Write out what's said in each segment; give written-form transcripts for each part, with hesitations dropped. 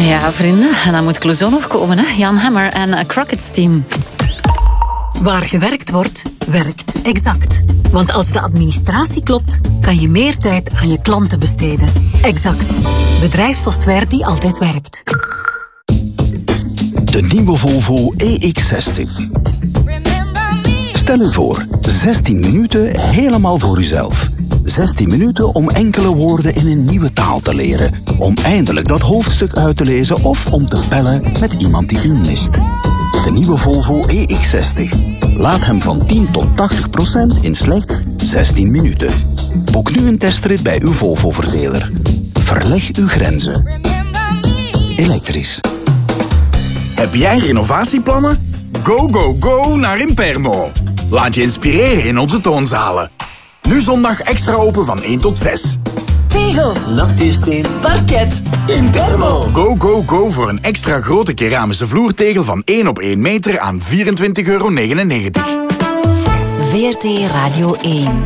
Ja, vrienden. En dan moet Clouseau nog komen, hè? Jan Hammer en Crockett's Team. Waar gewerkt wordt, werkt Exact. Want als de administratie klopt, kan je meer tijd aan je klanten besteden. Exact. Bedrijfssoftware die altijd werkt. De nieuwe Volvo EX60. Stel u voor, 16 minuten helemaal voor uzelf. 16 minuten om enkele woorden in een nieuwe taal te leren. Om eindelijk dat hoofdstuk uit te lezen of om te bellen met iemand die u mist. De nieuwe Volvo EX60. Laat hem van 10 tot 80% in slechts 16 minuten. Boek nu een testrit bij uw Volvo-verdeler. Verleg uw grenzen. Elektrisch. Heb jij renovatieplannen? Go, go, go naar Impermo. Laat je inspireren in onze toonzalen. Nu zondag extra open van 1 tot 6. Tegels, natuursteen, parket, Impermo. Go, go, go voor een extra grote keramische vloertegel van 1 op 1 meter aan €24,99. VRT Radio 1.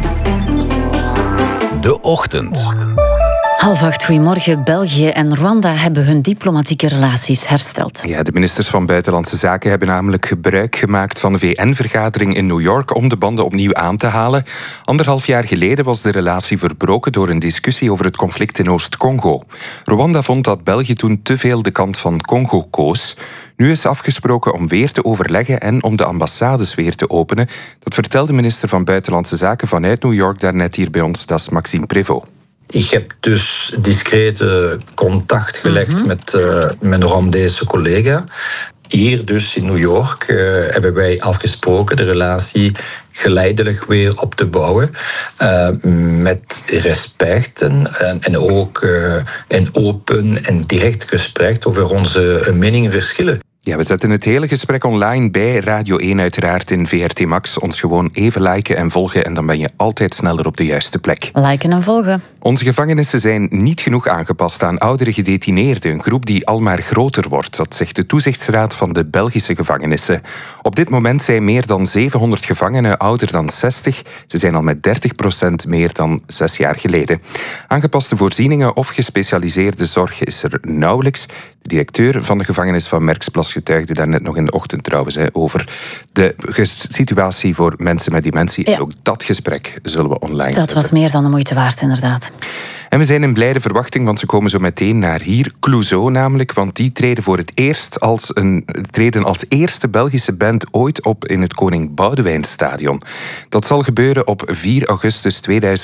De ochtend. 7:30, goedemorgen. België en Rwanda hebben hun diplomatieke relaties hersteld. Ja, de ministers van Buitenlandse Zaken hebben namelijk gebruik gemaakt van de VN-vergadering in New York om de banden opnieuw aan te halen. 1,5 jaar geleden was de relatie verbroken door een discussie over het conflict in Oost-Congo. Rwanda vond dat België toen te veel de kant van Congo koos. Nu is afgesproken om weer te overleggen en om de ambassades weer te openen. Dat vertelde minister van Buitenlandse Zaken vanuit New York daarnet hier bij ons, dat is Maxime Prévost. Ik heb dus discrete contact gelegd met mijn Rwandese collega. Hier dus in New York hebben wij afgesproken de relatie geleidelijk weer op te bouwen. Met respect en ook een open en direct gesprek over onze meningsverschillen. Ja, we zetten het hele gesprek online bij Radio 1 uiteraard in VRT Max. Ons gewoon even liken en volgen en dan ben je altijd sneller op de juiste plek. Liken en volgen. Onze gevangenissen zijn niet genoeg aangepast aan oudere gedetineerden. Een groep die al maar groter wordt. Dat zegt de toezichtsraad van de Belgische gevangenissen. Op dit moment zijn meer dan 700 gevangenen ouder dan 60. Ze zijn al met 30% meer dan 6 jaar geleden. Aangepaste voorzieningen of gespecialiseerde zorg is er nauwelijks. De directeur van de gevangenis van Merksplas getuigde daarnet nog in de ochtend trouwens over de situatie voor mensen met dementie. Ja. En ook dat gesprek zullen we online zetten. Dat was meer dan de moeite waard, inderdaad. En we zijn in blijde verwachting, want ze komen zo meteen naar hier. Clouseau namelijk, want die treden voor het eerst als eerste Belgische band ooit op in het Koning Boudewijnstadion. Dat zal gebeuren op 4 augustus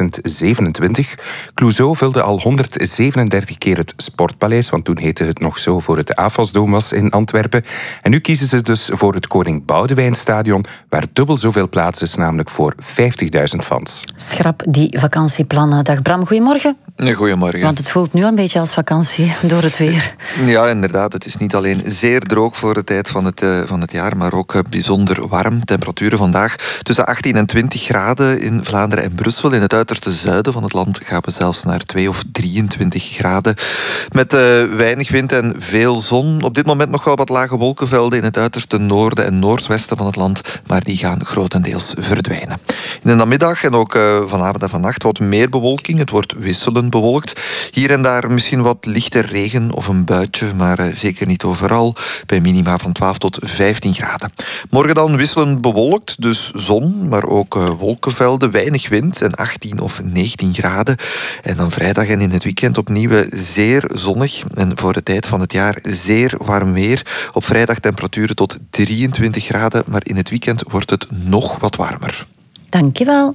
2027. Clouseau vulde al 137 keer het Sportpaleis, want toen heette het nog zo voor het AFAS-doom was in Antwerpen. En nu kiezen ze dus voor het Koning Boudewijnstadion, waar dubbel zoveel plaats is, namelijk voor 50.000 fans. Schrap die vakantieplannen. Dag Bram, goedemorgen. Goedemorgen. Want het voelt nu een beetje als vakantie door het weer. Ja, inderdaad. Het is niet alleen zeer droog voor de tijd van het jaar, maar ook bijzonder warm. Temperaturen vandaag tussen 18 en 20 graden in Vlaanderen en Brussel. In het uiterste zuiden van het land gaan we zelfs naar 2 of 23 graden. Met weinig wind en veel zon. Op dit moment nog wel wat lage wolkenvelden in het uiterste noorden en noordwesten van het land, maar die gaan grotendeels verdwijnen. In de namiddag en ook vanavond en vannacht wat meer bewolking. Het wordt wisselend bewolkt. Hier en daar misschien wat lichte regen of een buitje, maar zeker niet overal. Bij minima van 12 tot 15 graden. Morgen dan wisselend bewolkt, dus zon, maar ook wolkenvelden, weinig wind en 18 of 19 graden. En dan vrijdag en in het weekend opnieuw zeer zonnig en voor de tijd van het jaar zeer warm weer. Op vrijdag temperaturen tot 23 graden, maar in het weekend wordt het nog wat warmer. Dankjewel.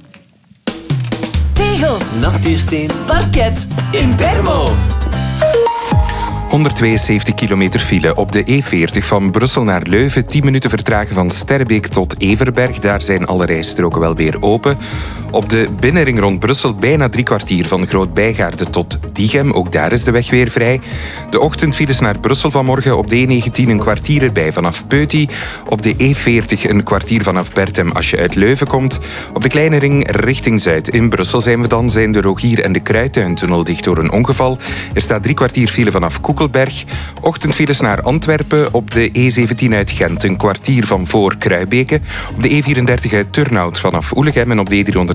Tegels, natuursteen, parket, Impermo. 172 kilometer file op de E40 van Brussel naar Leuven. 10 minuten vertragen van Sterrebeek tot Everberg. Daar zijn alle rijstroken wel weer open. Op de binnenring rond Brussel bijna 3 kwartier van Groot-Bijgaarde tot Diegem. Ook daar is de weg weer vrij. De ochtendfiles naar Brussel vanmorgen. Op de E19 een kwartier erbij vanaf Peuty. Op de E40 een kwartier vanaf Bertem als je uit Leuven komt. Op de kleine ring richting Zuid in Brussel zijn de Rogier en de Kruittuintunnel dicht door een ongeval. Er staat 3 kwartier file vanaf Koekelberg. Ochtendfiles naar Antwerpen. Op de E17 uit Gent een kwartier van voor Kruibeke. Op de E34 uit Turnhout vanaf Oelegem en op de E300